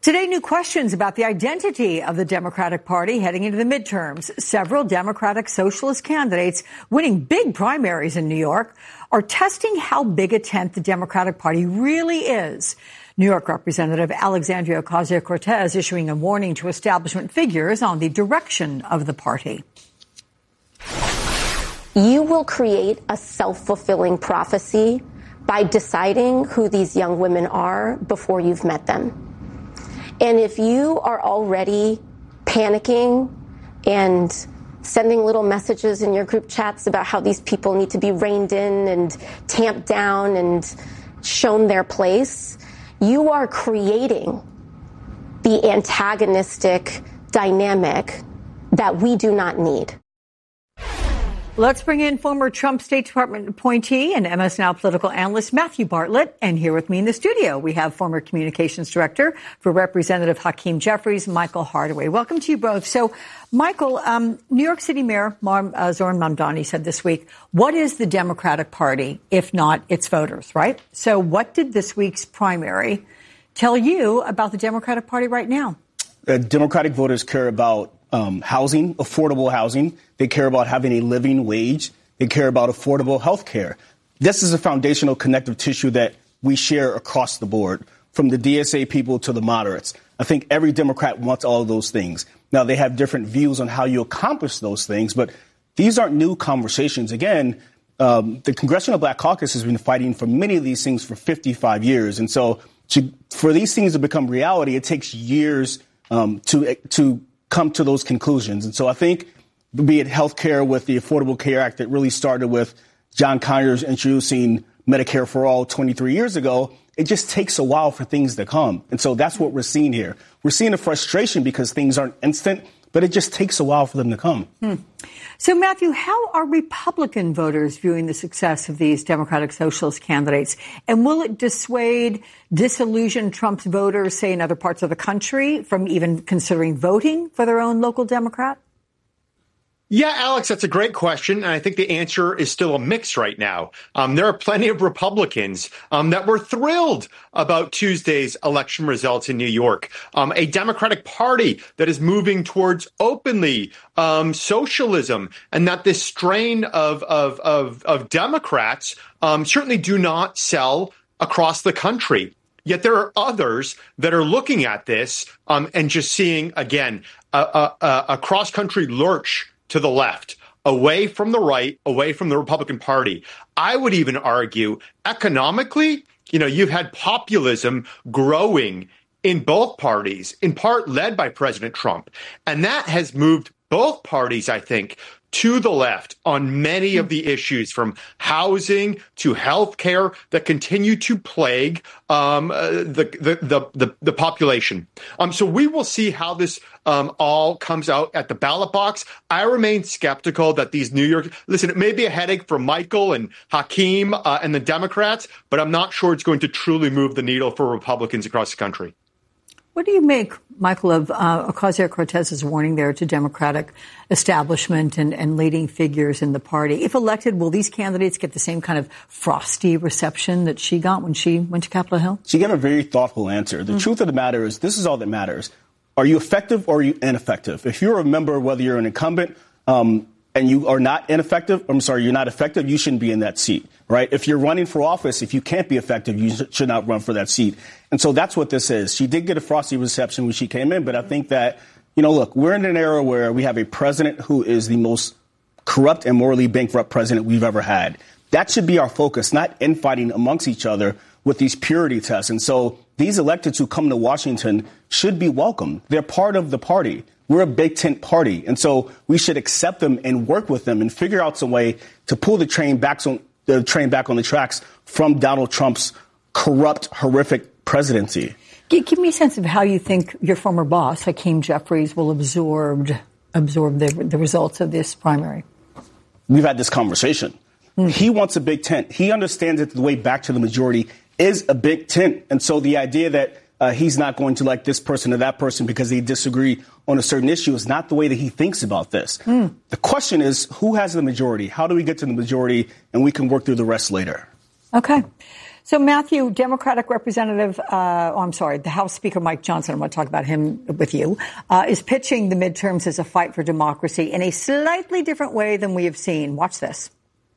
Today, new questions about the identity of the Democratic Party heading into the midterms. Several Democratic Socialist candidates winning big primaries in New York are testing how big a tent the Democratic Party really is. New York Representative Alexandria Ocasio-Cortez issuing a warning to establishment figures on the direction of the party. You will create a self-fulfilling prophecy by deciding who these young women are before you've met them. And if you are already panicking and sending little messages in your group chats about how these people need to be reined in and tamped down and shown their place, you are creating the antagonistic dynamic that we do not need. Let's bring in former Trump State Department appointee and MS Now political analyst Matthew Bartlett. And here with me in the studio, we have former communications director for Representative Hakeem Jeffries, Michael Hardaway. Welcome to you both. So, Michael, New York City Mayor Zohran Mamdani said this week, what is the Democratic Party if not its voters, right? So what did this week's primary tell you about the Democratic Party right now? Democratic voters care about housing, affordable housing. They care about having a living wage. They care about affordable health care. This is a foundational connective tissue that we share across the board, from the DSA people to the moderates. I think every Democrat wants all of those things. Now, they have different views on how you accomplish those things, but these aren't new conversations. Again, the Congressional Black Caucus has been fighting for many of these things for 55 years. And so for these things to become reality, it takes years to come to those conclusions. And so I think, be it health care with the Affordable Care Act that really started with John Conyers introducing Medicare for All 23 years ago, it just takes a while for things to come. And so that's what we're seeing here. We're seeing a frustration because things aren't instant, but it just takes a while for them to come. So, Matthew, how are Republican voters viewing the success of these Democratic Socialist candidates? And will it dissuade, disillusion Trump's voters, say, in other parts of the country from even considering voting for their own local Democrat? Yeah, Alex, that's a great question. And I think the answer is still a mix right now. There are plenty of Republicans that were thrilled about Tuesday's election results in New York. A Democratic Party that is moving towards openly socialism, and that this strain of Democrats certainly do not sell across the country. Yet there are others that are looking at this and just seeing, again, a cross-country lurch to the left, away from the right, away from the Republican Party. I would even argue economically, you've had populism growing in both parties, in part led by President Trump. And that has moved both parties, I think, to the left on many of the issues, from housing to health care, that continue to plague the population. So we will see how this all comes out at the ballot box. I remain skeptical that these New York, listen, it may be a headache for Michael and Hakeem and the Democrats, but I'm not sure it's going to truly move the needle for Republicans across the country. What do you make, Michael, of Ocasio-Cortez's warning there to Democratic establishment and leading figures in the party? If elected, will these candidates get the same kind of frosty reception that she got when she went to Capitol Hill? She got a very thoughtful answer. The truth of the matter is, this is all that matters. Are you effective or are you ineffective? If you're a member, whether you're an incumbent and you are not you're not effective, you shouldn't be in that seat, right? If you're running for office, if you can't be effective, you should not run for that seat. And so that's what this is. She did get a frosty reception when she came in, but I think that, look, we're in an era where we have a president who is the most corrupt and morally bankrupt president we've ever had. That should be our focus, not infighting amongst each other with these purity tests. And so these electeds who come to Washington should be welcome. They're part of the party. We're a big tent party. And so we should accept them and work with them and figure out some way to pull the train back on the tracks from Donald Trump's corrupt, horrific presidency. Give me a sense of how you think your former boss, Hakeem Jeffries, will absorb the results of this primary. We've had this conversation. He wants a big tent. He understands that the way back to the majority is a big tent. And so the idea that he's not going to like this person or that person because they disagree on a certain issue is not the way that he thinks about this. The question is, who has the majority? How do we get to the majority? And we can work through the rest later. Okay. So, Matthew, Democratic Representative, the House Speaker Mike Johnson, I'm going to talk about him with you, is pitching the midterms as a fight for democracy in a slightly different way than we have seen. Watch this.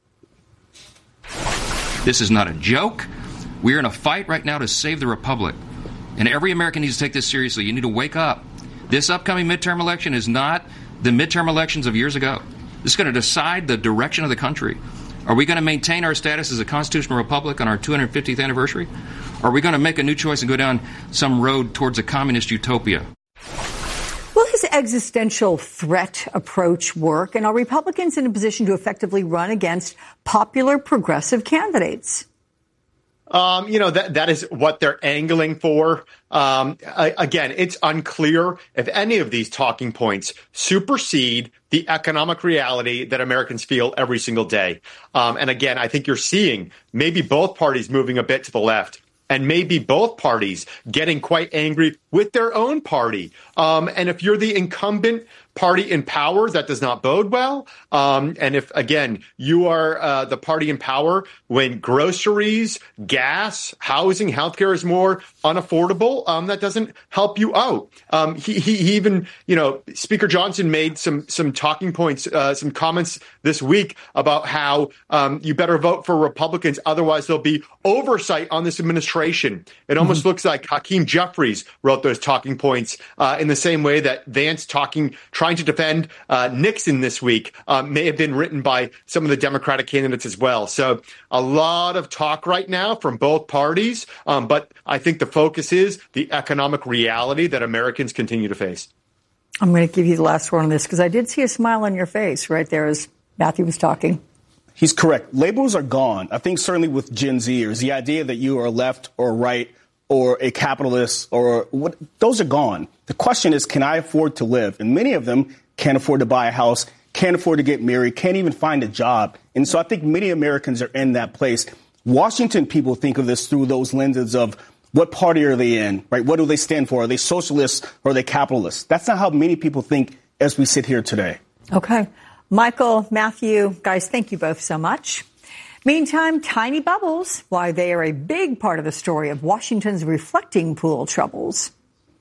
This is not a joke. We're in a fight right now to save the republic. And every American needs to take this seriously. You need to wake up. This upcoming midterm election is not the midterm elections of years ago. This is going to decide the direction of the country. Are we going to maintain our status as a constitutional republic on our 250th anniversary? Or are we going to make a new choice and go down some road towards a communist utopia? Will his existential threat approach work? And are Republicans in a position to effectively run against popular progressive candidates? That is what they're angling for. Again, it's unclear if any of these talking points supersede the economic reality that Americans feel every single day. And again, I think you're seeing maybe both parties moving a bit to the left, and maybe both parties getting quite angry with their own party. And if you're the incumbent party in power, that does not bode well. And if, again, you are the party in power when groceries, gas, housing, healthcare is more unaffordable, that doesn't help you out. He even, Speaker Johnson made some talking points, some comments this week about how you better vote for Republicans, otherwise there'll be oversight on this administration. It almost looks like Hakeem Jeffries wrote those talking points in the same way that Vance trying to defend Nixon this week may have been written by some of the Democratic candidates as well. So a lot of talk right now from both parties, but I think the focus is the economic reality that Americans continue to face. I'm going to give you the last word on this because I did see a smile on your face right there as Matthew was talking. He's correct. Labels are gone. I think certainly with Gen Zers, the idea that you are left or right or a capitalist or what, those are gone. The question is, can I afford to live? And many of them can't afford to buy a house, can't afford to get married, can't even find a job. And so I think many Americans are in that place. Washington people think of this through those lenses of what party are they in, right? What do they stand for? Are they socialists or are they capitalists? That's not how many people think as we sit here today. Okay. Michael, Matthew, guys, thank you both so much. Meantime, tiny bubbles, why they are a big part of the story of Washington's reflecting pool troubles.